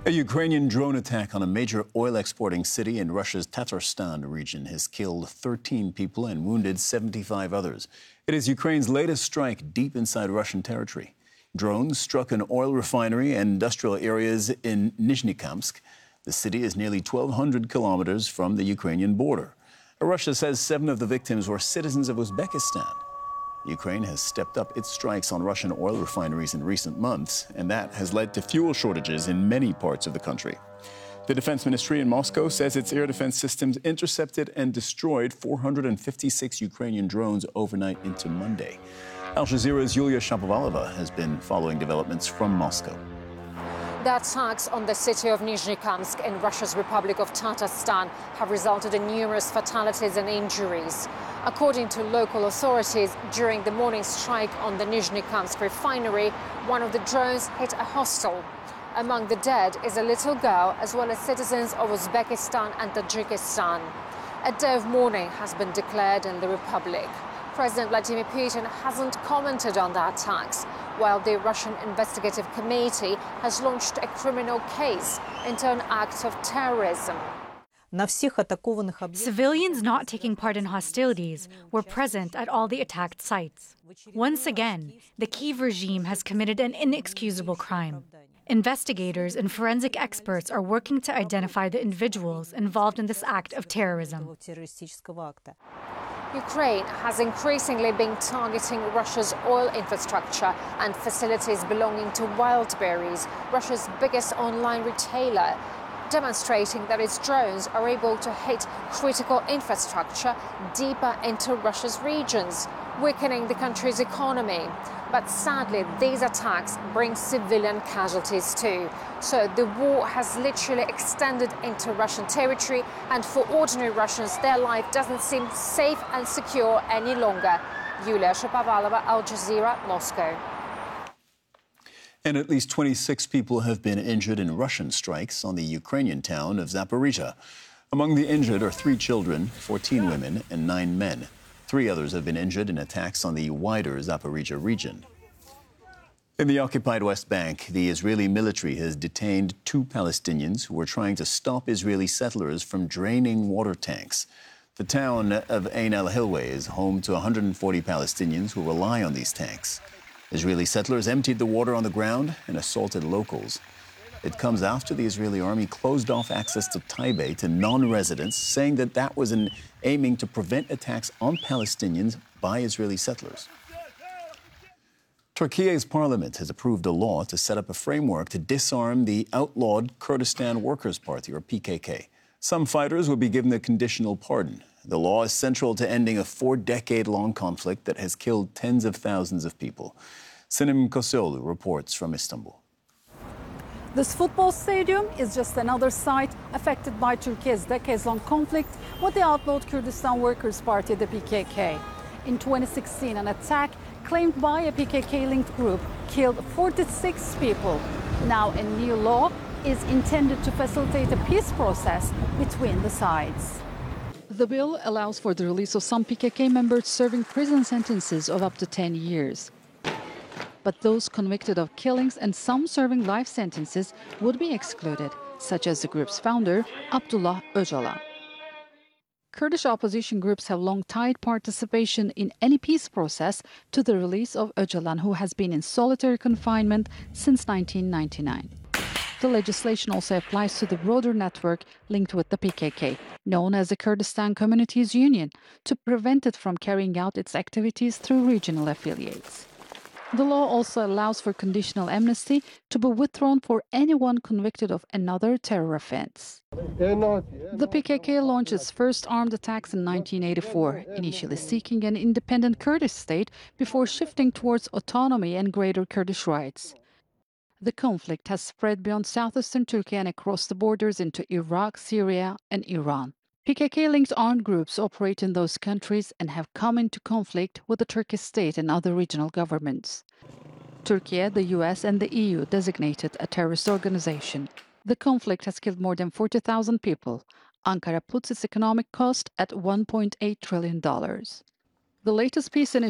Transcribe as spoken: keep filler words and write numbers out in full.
A Ukrainian drone attack on a major oil exporting city in Russia's Tatarstan region has killed thirteen people and wounded seventy-five others. It is Ukraine's latest strike deep inside Russian territory. Drones struck an oil refinery and industrial areas in Nizhnekamsk. The city is nearly twelve hundred kilometers from the Ukrainian border. Russia says seven of the victims were citizens of Uzbekistan. Ukraine has stepped up its strikes on Russian oil refineries in recent months, and that has led to fuel shortages in many parts of the country. The defense ministry in Moscow says its air defense systems intercepted and destroyed four hundred fifty-six Ukrainian drones overnight into Monday. Al Jazeera's Yulia Shapovalova has been following developments from Moscow. The attacks on the city of Nizhnekamsk in Russia's Republic of Tatarstan have resulted in numerous fatalities and injuries. According to local authorities, during the morning strike on the Nizhnekamsk refinery, one of the drones hit a hostel. Among the dead is a little girl, as well as citizens of Uzbekistan and Tajikistan. A day of mourning has been declared in the Republic. President Vladimir Putin hasn't commented on the attacks, while the Russian Investigative Committee has launched a criminal case into an act of terrorism. Civilians not taking part in hostilities were present at all the attacked sites. Once again, the Kyiv regime has committed an inexcusable crime. Investigators and forensic experts are working to identify the individuals involved in this act of terrorism. Ukraine has increasingly been targeting Russia's oil infrastructure and facilities belonging to Wildberries, Russia's biggest online retailer, demonstrating that its drones are able to hit critical infrastructure deeper into Russia's regions, weakening the country's economy. But sadly, these attacks bring civilian casualties too. So the war has literally extended into Russian territory, and for ordinary Russians, their life doesn't seem safe and secure any longer. Yulia Shapovalova, Al Jazeera, Moscow. And at least twenty-six people have been injured in Russian strikes on the Ukrainian town of Zaporizhzhia. Among the injured are three children, fourteen women, and nine men. Three others have been injured in attacks on the wider Zaporizhzhia region. In the occupied West Bank, the Israeli military has detained two Palestinians who were trying to stop Israeli settlers from draining water tanks. The town of Ain al-Hilweh is home to one hundred forty Palestinians who rely on these tanks. Israeli settlers emptied the water on the ground and assaulted locals. It comes after the Israeli army closed off access to Taibe to non-residents, saying that that was an aiming to prevent attacks on Palestinians by Israeli settlers. Turkey's parliament has approved a law to set up a framework to disarm the outlawed Kurdistan Workers' Party, or P K K. Some fighters will be given a conditional pardon. The law is central to ending a four-decade-long conflict that has killed tens of thousands of people. Sinem Kosoglu reports from Istanbul. This football stadium is just another site affected by Turkey's decades-long conflict with the outlawed Kurdistan Workers' Party, the P K K. In twenty sixteen, an attack claimed by a P K K-linked group killed forty-six people. Now, a new law is intended to facilitate a peace process between the sides. The bill allows for the release of some P K K members serving prison sentences of up to ten years. But those convicted of killings and some serving life sentences would be excluded, such as the group's founder, Abdullah Öcalan. Kurdish opposition groups have long tied participation in any peace process to the release of Öcalan, who has been in solitary confinement since nineteen ninety-nine. The legislation also applies to the broader network linked with the P K K, known as the Kurdistan Communities Union, to prevent it from carrying out its activities through regional affiliates. The law also allows for conditional amnesty to be withdrawn for anyone convicted of another terror offense. The P K K launched its first armed attacks in nineteen eighty-four, initially seeking an independent Kurdish state before shifting towards autonomy and greater Kurdish rights. The conflict has spread beyond southeastern Turkey and across the borders into Iraq, Syria, and Iran. P K K-linked armed groups operate in those countries and have come into conflict with the Turkish state and other regional governments. Turkey, the U S, and the E U designated a terrorist organization. The conflict has killed more than forty thousand people. Ankara puts its economic cost at one point eight trillion dollars. The latest peace initiative